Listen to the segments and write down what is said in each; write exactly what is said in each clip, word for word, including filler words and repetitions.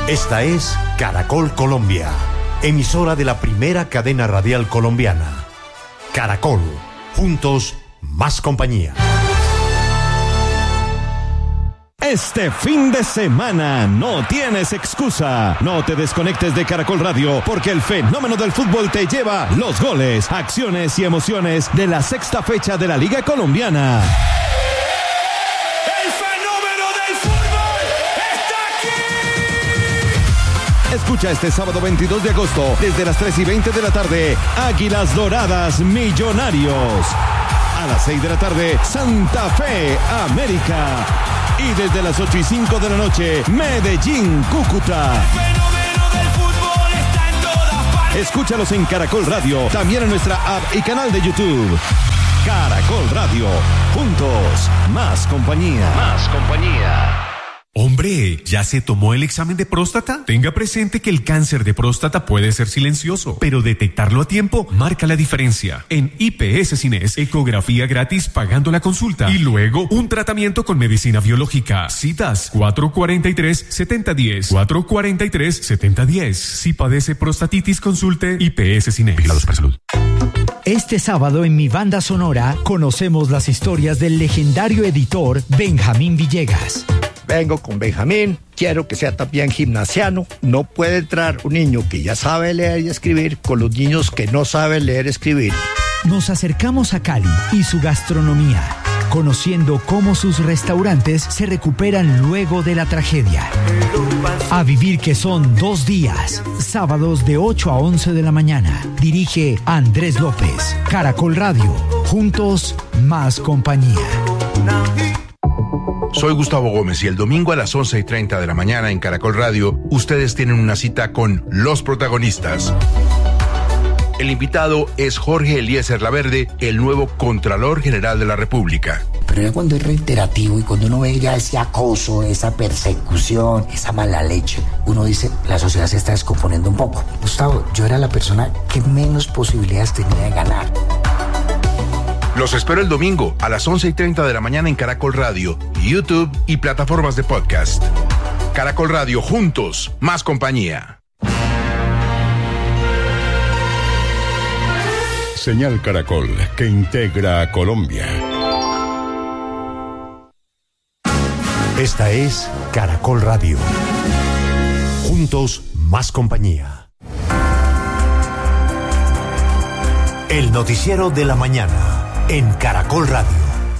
Esta es Caracol Colombia, emisora de la primera cadena radial colombiana. Caracol, juntos, más compañía. Este fin de semana no tienes excusa. No te desconectes de Caracol Radio porque el fenómeno del fútbol te lleva los goles, acciones y emociones de la sexta fecha de la Liga Colombiana. ¡El fenómeno del fútbol está aquí! Escucha este sábado veintidós de agosto desde las tres y veinte de la tarde Águilas Doradas Millonarios. A las seis de la tarde Santa Fe América. Y desde las ocho y cinco de la noche, Medellín, Cúcuta. El fenómeno del fútbol está en todas partes. Escúchalos en Caracol Radio, también en nuestra app y canal de YouTube. Caracol Radio, juntos, más compañía. Más compañía. Hombre, ¿ya se tomó el examen de próstata? Tenga presente que el cáncer de próstata puede ser silencioso, pero detectarlo a tiempo marca la diferencia. En I P S Cines, ecografía gratis pagando la consulta y luego un tratamiento con medicina biológica. Citas cuatro cuatro tres, siete cero uno cero, cuatro cuatro tres, siete cero uno cero. Si padece prostatitis, consulte I P S Cines. Vigilados para salud. Este sábado en Mi Banda Sonora conocemos las historias del legendario editor Benjamín Villegas. Vengo con Benjamín, quiero que sea también gimnasiano. No puede entrar un niño que ya sabe leer y escribir con los niños que no saben leer y escribir. Nos acercamos a Cali y su gastronomía, conociendo cómo sus restaurantes se recuperan luego de la tragedia. A vivir que son dos días, sábados de ocho a once de la mañana. Dirige Andrés López. Caracol Radio, juntos, más compañía. Soy Gustavo Gómez y el domingo a las once y treinta de la mañana en Caracol Radio, ustedes tienen una cita con los protagonistas. El invitado es Jorge Eliezer Laverde, el nuevo Contralor General de la República. Pero ya cuando es reiterativo y cuando uno ve ya ese acoso, esa persecución, esa mala leche, uno dice, la sociedad se está descomponiendo un poco. Gustavo, yo era la persona que menos posibilidades tenía de ganar. Los espero el domingo a las once y treinta de la mañana en Caracol Radio, YouTube y plataformas de podcast. Caracol Radio, juntos, más compañía. Señal Caracol, que integra a Colombia. Esta es Caracol Radio. Juntos, más compañía. El noticiero de la mañana. En Caracol Radio.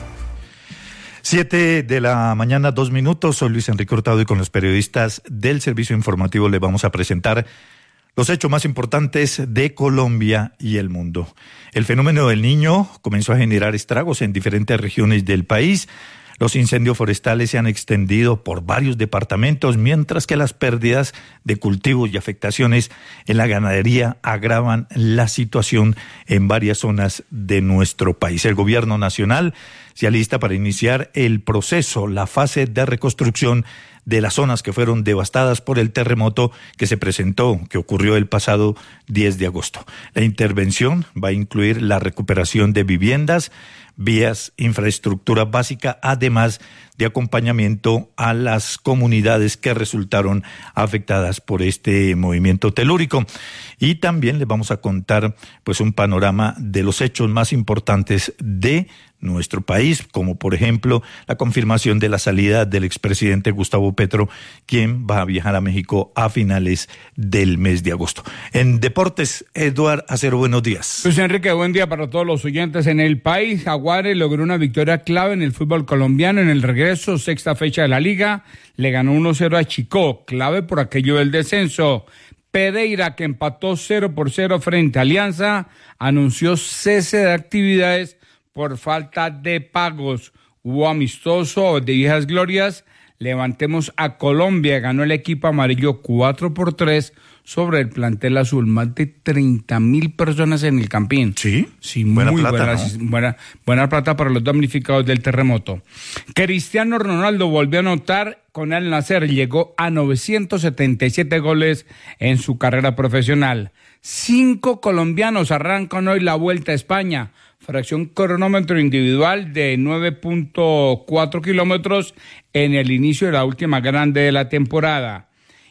Siete de la mañana, dos minutos. Soy Luis Enrique Hurtado y con los periodistas del Servicio Informativo les vamos a presentar los hechos más importantes de Colombia y el mundo. El fenómeno del Niño comenzó a generar estragos en diferentes regiones del país. Los incendios forestales se han extendido por varios departamentos, mientras que las pérdidas de cultivos y afectaciones en la ganadería agravan la situación en varias zonas de nuestro país. El gobierno nacional se alista para iniciar el proceso, la fase de reconstrucción de las zonas que fueron devastadas por el terremoto que se presentó, que ocurrió el pasado diez de agosto. La intervención va a incluir la recuperación de viviendas, vías, infraestructura básica, además de acompañamiento a las comunidades que resultaron afectadas por este movimiento telúrico. Y también les vamos a contar pues un panorama de los hechos más importantes de nuestro país, como por ejemplo la confirmación de la salida del expresidente Gustavo Petro, quien va a viajar a México a finales del mes de agosto. En deportes, Eduard Acero, buenos días. Luis Enrique, buen día para todos los oyentes. En el país, Jaguares logró una victoria clave en el fútbol colombiano en el regreso, sexta fecha de la liga, le ganó uno cero a Chicó, clave por aquello del descenso. Pereira, que empató cero por cero frente a Alianza, anunció cese de actividades por falta de pagos. Hubo amistoso de viejas glorias. Levantemos a Colombia, ganó el equipo amarillo cuatro por tres sobre el plantel azul. Más de treinta mil personas en el Campín. Sí, sí, buena muy plata, buena, ¿no? buena, buena plata para los damnificados del terremoto. Cristiano Ronaldo volvió a anotar con Al Nassr, llegó a novecientos setenta y siete goles en su carrera profesional. Cinco colombianos arrancan hoy la Vuelta a España. Fracción cronómetro individual de nueve punto cuatro kilómetros en el inicio de la última grande de la temporada.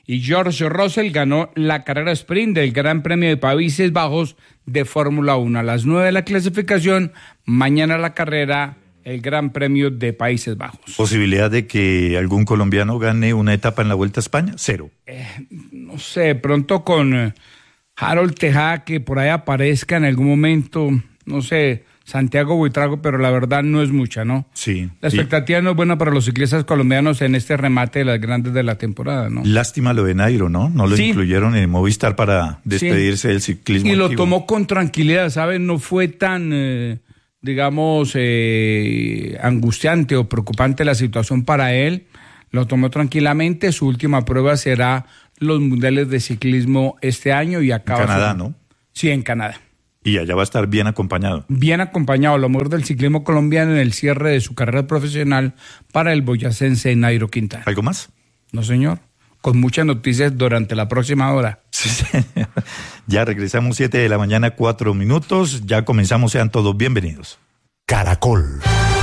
Y George Russell ganó la carrera sprint del Gran Premio de Países Bajos de Fórmula uno. A las nueve de la clasificación, mañana la carrera, el Gran Premio de Países Bajos. ¿Posibilidad de que algún colombiano gane una etapa en la Vuelta a España? Cero. Eh, no sé, pronto con eh, Harold Tejada, que por ahí aparezca en algún momento, no sé, Santiago Buitrago, pero la verdad no es mucha, ¿no? Sí. La expectativa y... no es buena para los ciclistas colombianos en este remate de las grandes de la temporada, ¿no? Lástima lo de Nairo, ¿no? No lo sí. incluyeron en Movistar para despedirse sí. del ciclismo. Y activo. Lo tomó con tranquilidad, ¿sabes? No fue tan, eh, digamos, eh, angustiante o preocupante la situación para él. Lo tomó tranquilamente. Su última prueba será los mundiales de ciclismo este año y acaba. En Canadá, su... ¿no? Sí, en Canadá. Y allá va a estar bien acompañado. Bien acompañado, lo mejor del ciclismo colombiano en el cierre de su carrera profesional para el boyacense Nairo Quintana. ¿Algo más? No, señor. Con muchas noticias durante la próxima hora. Sí, señor. Ya regresamos siete de la mañana, cuatro minutos. Ya comenzamos, sean todos bienvenidos. Caracol.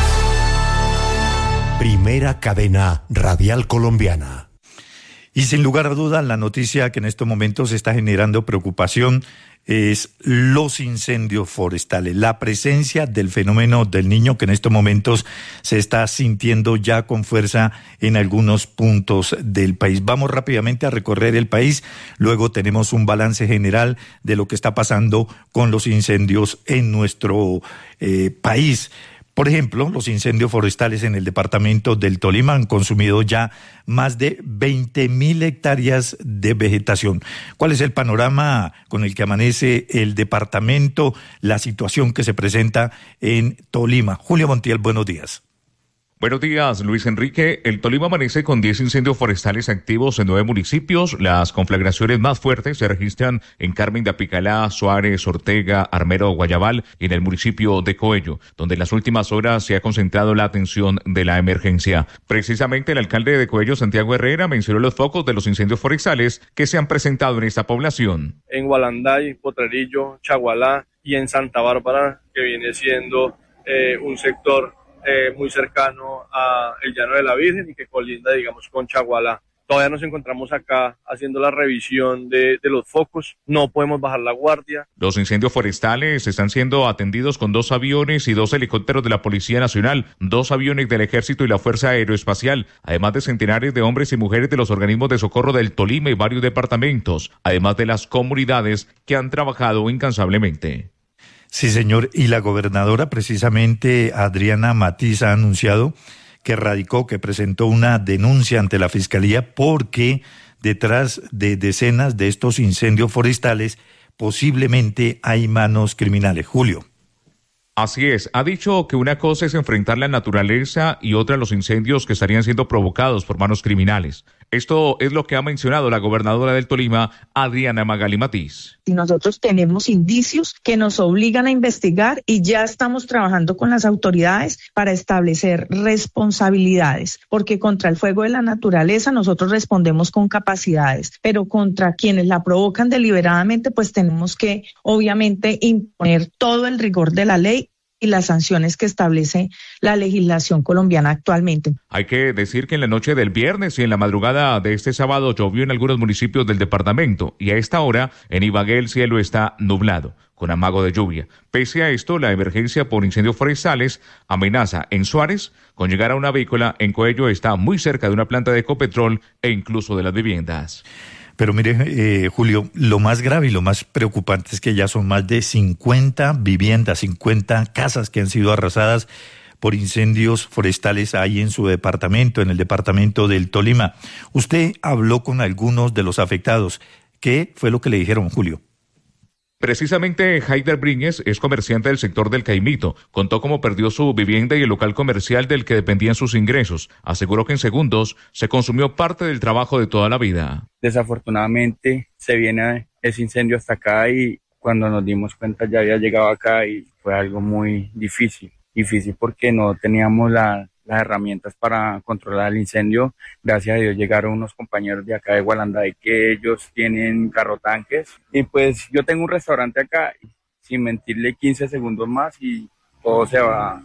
Primera cadena radial colombiana. Y sin lugar a dudas, la noticia que en estos momentos está generando preocupación es los incendios forestales, la presencia del fenómeno del Niño que en estos momentos se está sintiendo ya con fuerza en algunos puntos del país. Vamos rápidamente a recorrer el país, luego tenemos un balance general de lo que está pasando con los incendios en nuestro eh, país. Por ejemplo, los incendios forestales en el departamento del Tolima han consumido ya más de veinte mil hectáreas de vegetación. ¿Cuál es el panorama con el que amanece el departamento, la situación que se presenta en Tolima? Julio Montiel, buenos días. Buenos días, Luis Enrique. El Tolima amanece con diez incendios forestales activos en nueve municipios. Las conflagraciones más fuertes se registran en Carmen de Apicalá, Suárez, Ortega, Armero, Guayabal y en el municipio de Coello, donde en las últimas horas se ha concentrado la atención de la emergencia. Precisamente el alcalde de Coello, Santiago Herrera, mencionó los focos de los incendios forestales que se han presentado en esta población. En Gualanday, Potrerillo, Chagualá y en Santa Bárbara, que viene siendo eh, un sector Eh, muy cercano a el Llano de la Virgen y que colinda, digamos, con Chagualá. Todavía nos encontramos acá haciendo la revisión de, de los focos, no podemos bajar la guardia. Los incendios forestales están siendo atendidos con dos aviones y dos helicópteros de la Policía Nacional, dos aviones del Ejército y la Fuerza Aeroespacial, además de centenares de hombres y mujeres de los organismos de socorro del Tolima y varios departamentos, además de las comunidades que han trabajado incansablemente. Sí, señor, y la gobernadora, precisamente Adriana Matiz, ha anunciado que radicó, que presentó una denuncia ante la Fiscalía porque detrás de decenas de estos incendios forestales posiblemente hay manos criminales. Julio. Así es, ha dicho que una cosa es enfrentar la naturaleza y otra los incendios que estarían siendo provocados por manos criminales. Esto es lo que ha mencionado la gobernadora del Tolima, Adriana Magali Matiz. Y nosotros tenemos indicios que nos obligan a investigar y ya estamos trabajando con las autoridades para establecer responsabilidades, porque contra el fuego de la naturaleza nosotros respondemos con capacidades, pero contra quienes la provocan deliberadamente, pues tenemos que obviamente imponer todo el rigor de la ley y las sanciones que establece la legislación colombiana actualmente. Hay que decir que en la noche del viernes y en la madrugada de este sábado llovió en algunos municipios del departamento y a esta hora en Ibagué el cielo está nublado, con amago de lluvia. Pese a esto, la emergencia por incendios forestales amenaza en Suárez con llegar a una avícola. En Coello está muy cerca de una planta de Ecopetrol e incluso de las viviendas. Pero mire, eh, Julio, lo más grave y lo más preocupante es que ya son más de cincuenta viviendas, cincuenta casas que han sido arrasadas por incendios forestales ahí en su departamento, en el departamento del Tolima. Usted habló con algunos de los afectados. ¿Qué fue lo que le dijeron, Julio? Precisamente Haider Bríñez es comerciante del sector del Caimito. Contó cómo perdió su vivienda y el local comercial del que dependían sus ingresos. Aseguró que en segundos se consumió parte del trabajo de toda la vida. Desafortunadamente se viene ese incendio hasta acá y cuando nos dimos cuenta ya había llegado acá y fue algo muy difícil. Difícil porque no teníamos la... las herramientas para controlar el incendio. Gracias a Dios llegaron unos compañeros de acá de Gualanday que ellos tienen carrotanques y pues yo tengo un restaurante acá, sin mentirle quince segundos más y todo se va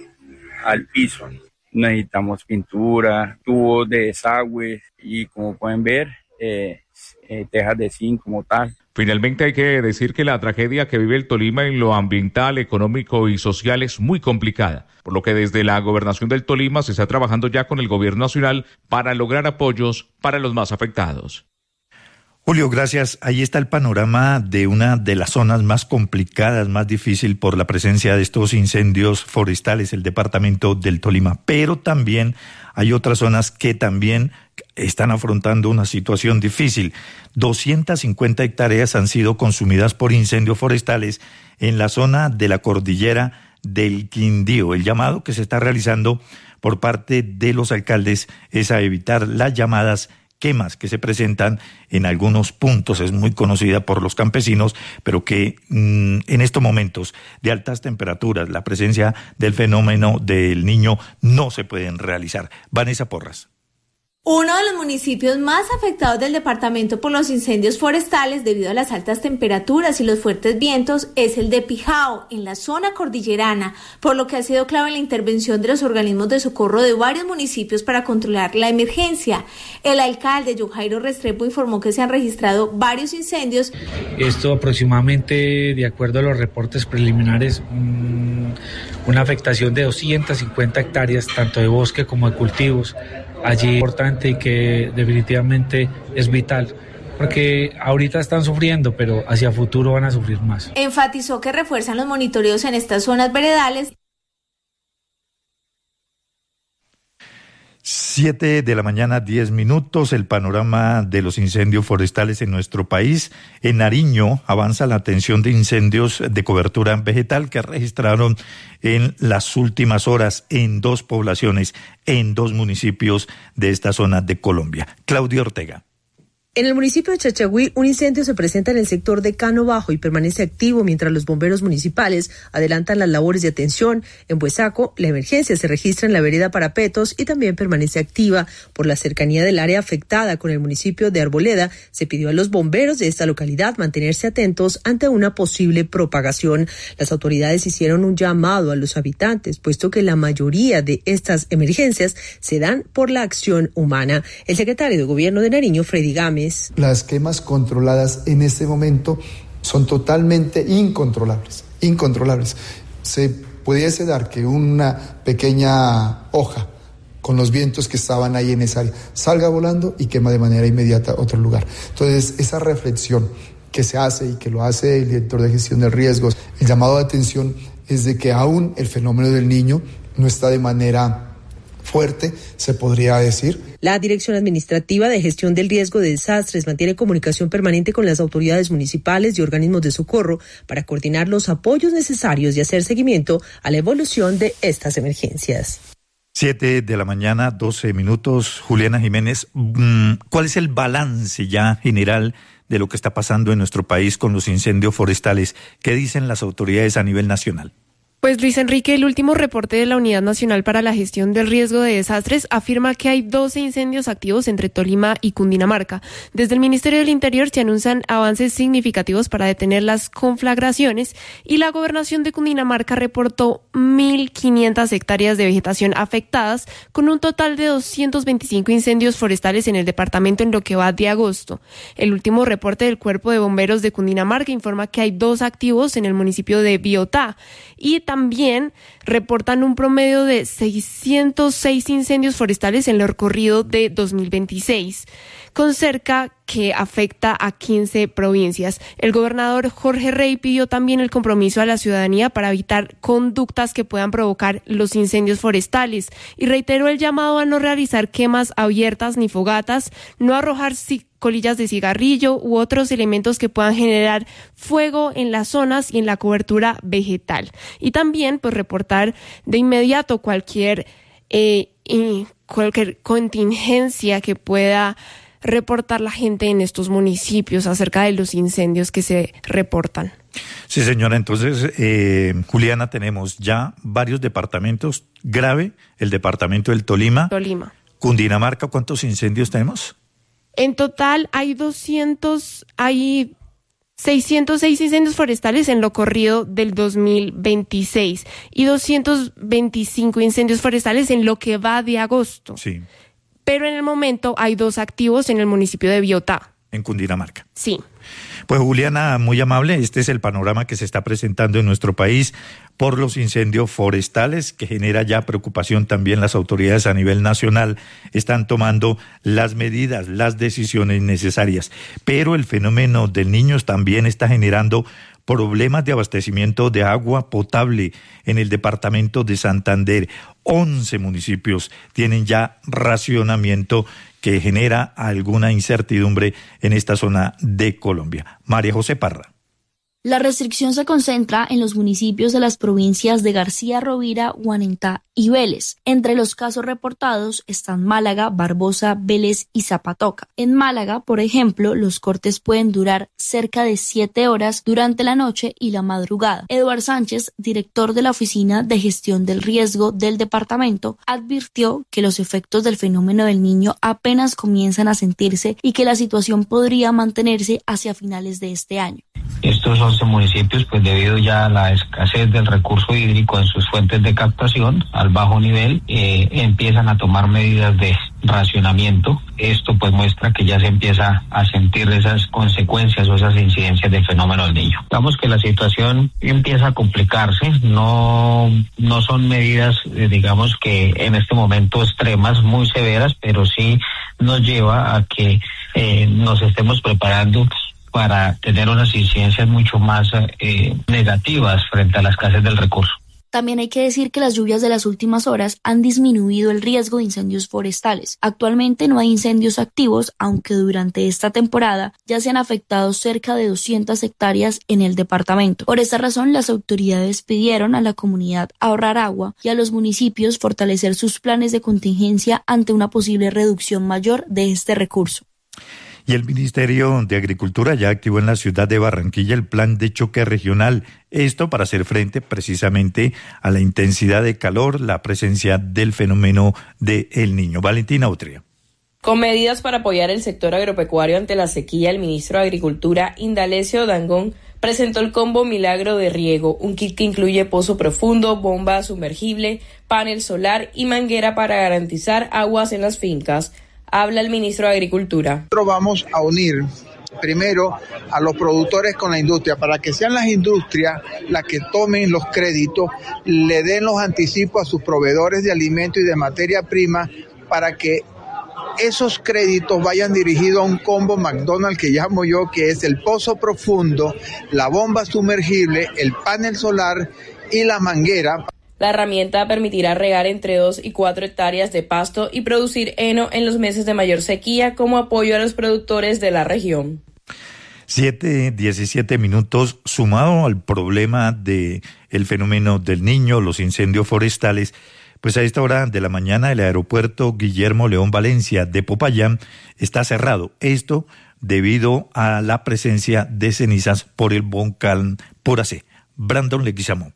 al piso. Necesitamos pintura, tubos de desagüe y como pueden ver eh, eh, tejas de zinc como tal. Finalmente hay que decir que la tragedia que vive el Tolima en lo ambiental, económico y social es muy complicada, por lo que desde la gobernación del Tolima se está trabajando ya con el gobierno nacional para lograr apoyos para los más afectados. Julio, gracias. Ahí está el panorama de una de las zonas más complicadas, más difícil por la presencia de estos incendios forestales, el departamento del Tolima. Pero también hay otras zonas que también están afrontando una situación difícil. doscientas cincuenta hectáreas han sido consumidas por incendios forestales en la zona de la cordillera del Quindío. El llamado que se está realizando por parte de los alcaldes es a evitar las llamadas quemas que se presentan en algunos puntos. Es muy conocida por los campesinos, pero que mmm, en estos momentos de altas temperaturas, la presencia del fenómeno del Niño no se pueden realizar. Vanessa Porras. Uno de los municipios más afectados del departamento por los incendios forestales debido a las altas temperaturas y los fuertes vientos es el de Pijao, en la zona cordillerana, por lo que ha sido clave la intervención de los organismos de socorro de varios municipios para controlar la emergencia. El alcalde Yojairo Restrepo informó que se han registrado varios incendios. Esto aproximadamente, de acuerdo a los reportes preliminares, mmm, una afectación de doscientas cincuenta hectáreas, tanto de bosque como de cultivos. Allí es importante y que definitivamente es vital, porque ahorita están sufriendo, pero hacia futuro van a sufrir más. Enfatizó que refuerzan los monitoreos en estas zonas veredales. Siete de la mañana, diez minutos, el panorama de los incendios forestales en nuestro país. En Nariño avanza la atención de incendios de cobertura vegetal que registraron en las últimas horas en dos poblaciones, en dos municipios de esta zona de Colombia. Claudio Ortega. En el municipio de Chachagüí, un incendio se presenta en el sector de Cano Bajo y permanece activo mientras los bomberos municipales adelantan las labores de atención. En Buesaco, la emergencia se registra en la vereda Parapetos y también permanece activa. Por la cercanía del área afectada con el municipio de Arboleda, se pidió a los bomberos de esta localidad mantenerse atentos ante una posible propagación. Las autoridades hicieron un llamado a los habitantes, puesto que la mayoría de estas emergencias se dan por la acción humana. El secretario de Gobierno de Nariño, Freddy Gámez. Las quemas controladas en este momento son totalmente incontrolables, incontrolables. Se pudiese dar que una pequeña hoja con los vientos que estaban ahí en esa área salga volando y quema de manera inmediata a otro lugar. Entonces, esa reflexión que se hace y que lo hace el director de gestión de riesgos, el llamado de atención es de que aún el fenómeno del Niño no está de manera fuerte, se podría decir. La Dirección Administrativa de Gestión del Riesgo de Desastres mantiene comunicación permanente con las autoridades municipales y organismos de socorro para coordinar los apoyos necesarios y hacer seguimiento a la evolución de estas emergencias. Siete de la mañana, doce minutos. Juliana Jiménez, ¿cuál es el balance ya general de lo que está pasando en nuestro país con los incendios forestales? ¿Qué dicen las autoridades a nivel nacional? Pues Luis Enrique, el último reporte de la Unidad Nacional para la Gestión del Riesgo de Desastres afirma que hay doce incendios activos entre Tolima y Cundinamarca. Desde el Ministerio del Interior se anuncian avances significativos para detener las conflagraciones y la Gobernación de Cundinamarca reportó mil quinientas hectáreas de vegetación afectadas, con un total de doscientos veinticinco incendios forestales en el departamento en lo que va de agosto. El último reporte del Cuerpo de Bomberos de Cundinamarca informa que hay dos activos en el municipio de Biotá y también reportan un promedio de seiscientos seis incendios forestales en el recorrido de dos mil veintiséis, con cerca que afecta a quince provincias. El gobernador Jorge Rey pidió también el compromiso a la ciudadanía para evitar conductas que puedan provocar los incendios forestales y reiteró el llamado a no realizar quemas abiertas ni fogatas, no arrojar colillas de cigarrillo u otros elementos que puedan generar fuego en las zonas y en la cobertura vegetal. Y también pues reportar de inmediato cualquier, eh, cualquier contingencia que pueda reportar la gente en estos municipios acerca de los incendios que se reportan. Sí, señora. Entonces, eh, Juliana, tenemos ya varios departamentos. Grave, el departamento del Tolima. Tolima. Cundinamarca, ¿cuántos incendios tenemos? En total hay doscientos, hay seiscientos seis incendios forestales en lo corrido del dos mil veintiséis y doscientos veinticinco incendios forestales en lo que va de agosto. Sí. pero en el momento hay dos activos en el municipio de Biotá. En Cundinamarca. Sí. Pues Juliana, muy amable, este es el panorama que se está presentando en nuestro país por los incendios forestales, que genera ya preocupación también. Las autoridades a nivel nacional están tomando las medidas, las decisiones necesarias, pero el fenómeno del Niño también está generando problemas de abastecimiento de agua potable en el departamento de Santander. once municipios tienen ya racionamiento que genera alguna incertidumbre en esta zona de Colombia. María José Parra. La restricción se concentra en los municipios de las provincias de García Rovira, Guanentá y Vélez. Entre los casos reportados están Málaga, Barbosa, Vélez y Zapatoca. En Málaga, por ejemplo, los cortes pueden durar cerca de siete horas durante la noche y la madrugada. Eduard Sánchez, director de la Oficina de Gestión del Riesgo del departamento, advirtió que los efectos del fenómeno del Niño apenas comienzan a sentirse y que la situación podría mantenerse hacia finales de este año. Estos once municipios, pues debido ya a la escasez del recurso hídrico en sus fuentes de captación al bajo nivel, eh, empiezan a tomar medidas de racionamiento. Esto pues muestra que ya se empieza a sentir esas consecuencias o esas incidencias del fenómeno del Niño. Digamos que la situación empieza a complicarse, no, no son medidas, eh, digamos que en este momento extremas, muy severas, pero sí nos lleva a que eh, nos estemos preparando para tener unas incidencias mucho más eh, negativas frente a la escasez del recurso. También hay que decir que las lluvias de las últimas horas han disminuido el riesgo de incendios forestales. Actualmente no hay incendios activos, aunque durante esta temporada ya se han afectado cerca de doscientas hectáreas en el departamento. Por esta razón, las autoridades pidieron a la comunidad ahorrar agua y a los municipios fortalecer sus planes de contingencia ante una posible reducción mayor de este recurso. Y el Ministerio de Agricultura ya activó en la ciudad de Barranquilla el plan de choque regional. Esto para hacer frente precisamente a la intensidad de calor, la presencia del fenómeno de El Niño. Valentina Utria. Con medidas para apoyar el sector agropecuario ante la sequía, el ministro de Agricultura, Indalecio Dangond, presentó el combo Milagro de Riego, un kit que incluye pozo profundo, bomba sumergible, panel solar y manguera para garantizar aguas en las fincas. Habla el ministro de Agricultura. Nosotros vamos a unir primero a los productores con la industria para que sean las industrias las que tomen los créditos, le den los anticipos a sus proveedores de alimentos y de materia prima para que esos créditos vayan dirigidos a un combo McDonald's que llamo yo, que es el pozo profundo, la bomba sumergible, el panel solar y la manguera. La herramienta permitirá regar entre dos y cuatro hectáreas de pasto y producir heno en los meses de mayor sequía como apoyo a los productores de la región. Siete, diecisiete minutos, sumado al problema de el fenómeno del Niño, los incendios forestales, pues a esta hora de la mañana el aeropuerto Guillermo León Valencia de Popayán está cerrado. Esto debido a la presencia de cenizas por el volcán Puracé. Brandon Leguizamón.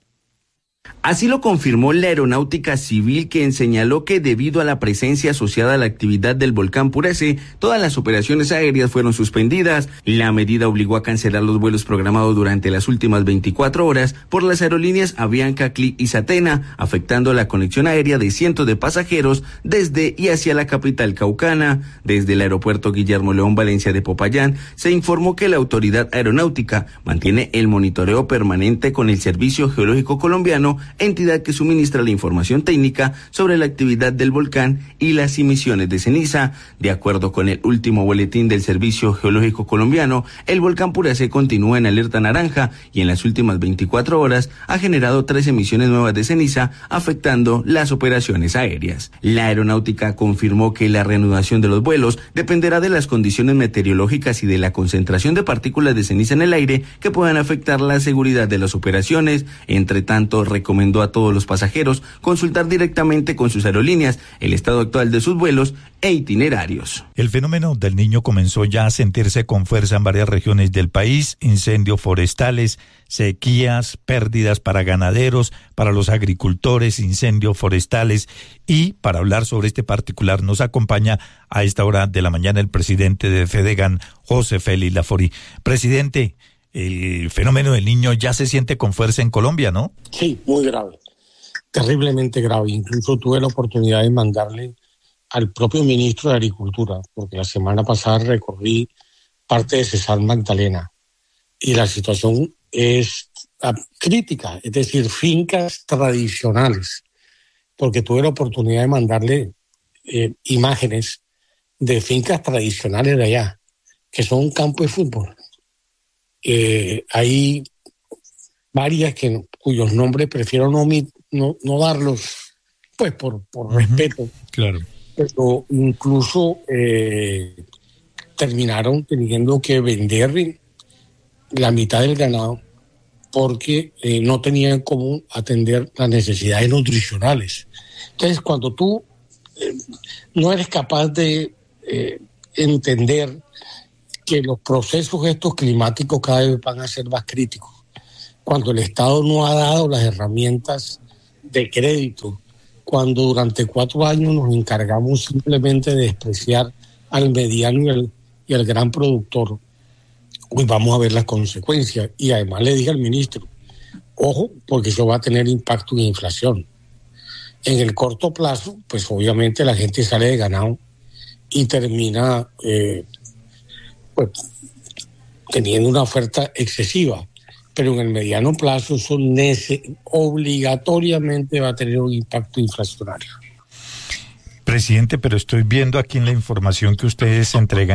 Así lo confirmó la Aeronáutica Civil, quien señaló que debido a la presencia asociada a la actividad del volcán Puracé, todas las operaciones aéreas fueron suspendidas. La medida obligó a cancelar los vuelos programados durante las últimas veinticuatro horas por las aerolíneas Avianca, Clic y Satena, afectando la conexión aérea de cientos de pasajeros desde y hacia la capital caucana. Desde el aeropuerto Guillermo León Valencia de Popayán se informó que la autoridad aeronáutica mantiene el monitoreo permanente con el Servicio Geológico Colombiano, entidad que suministra la información técnica sobre la actividad del volcán y las emisiones de ceniza. De acuerdo con el último boletín del Servicio Geológico Colombiano, el volcán Puracé continúa en alerta naranja y en las últimas veinticuatro horas ha generado tres emisiones nuevas de ceniza, afectando las operaciones aéreas. La aeronáutica confirmó que la reanudación de los vuelos dependerá de las condiciones meteorológicas y de la concentración de partículas de ceniza en el aire que puedan afectar la seguridad de las operaciones. Entre tanto, recomendó a todos los pasajeros consultar directamente con sus aerolíneas el estado actual de sus vuelos e itinerarios. El fenómeno del Niño comenzó ya a sentirse con fuerza en varias regiones del país: incendios forestales, sequías, pérdidas para ganaderos, para los agricultores, incendios forestales. Y para hablar sobre este particular nos acompaña a esta hora de la mañana el presidente de Fedegan, José Félix Laforí. Presidente, el fenómeno del Niño ya se siente con fuerza en Colombia, ¿no? Sí, muy grave, terriblemente grave. Incluso tuve la oportunidad de mandarle al propio ministro de Agricultura, porque la semana pasada recorrí parte de Cesar Magdalena y la situación es crítica, es decir, fincas tradicionales, porque tuve la oportunidad de mandarle eh, imágenes de fincas tradicionales de allá, que son un campo de fútbol. Eh, hay varias que, cuyos nombres prefiero no, no, no darlos, pues por, por uh-huh. respeto. Claro. Pero incluso eh, terminaron teniendo que vender la mitad del ganado porque eh, no tenían cómo atender las necesidades nutricionales. Entonces, cuando tú eh, no eres capaz de eh, entender que los procesos estos climáticos cada vez van a ser más críticos, cuando el Estado no ha dado las herramientas de crédito, cuando durante cuatro años nos encargamos simplemente de despreciar al mediano y al, y al gran productor, hoy vamos a ver las consecuencias. Y además le dije al ministro, ojo, porque eso va a tener impacto en inflación. En el corto plazo, pues obviamente la gente sale de ganado y termina eh, pues, teniendo una oferta excesiva. Pero en el mediano plazo eso nece- obligatoriamente va a tener un impacto inflacionario. Presidente, pero estoy viendo aquí en la información que ustedes entregan